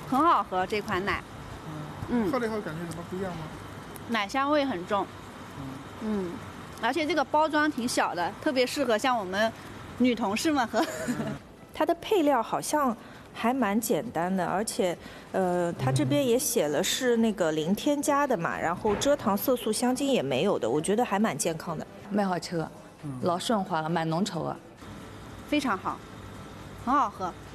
很好喝这款奶。 喝了以后感觉有什么不一样吗？ 奶香味很重。而且这个包装挺小的，特别适合像我们女同事们喝。 它的配料好像还蛮简单的，而且它这边也写了是那个零添加的嘛，然后蔗糖、色素、香精也没有的，我觉得还蛮健康的。 蛮好吃的，老顺滑了，蛮浓稠的， 非常好，很好喝。